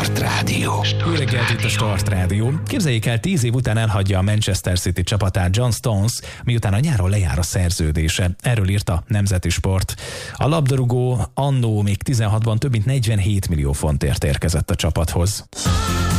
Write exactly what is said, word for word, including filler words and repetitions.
Start Rádió. Jó reggelt, itt a Start Rádió. Képzeljék el, tíz év után elhagyja a Manchester City csapatát John Stones, miután a nyáron lejár a szerződése. Erről írt a Nemzeti Sport. A labdarúgó annó még tizenhatban több mint negyvenhét millió fontért érkezett a csapathoz.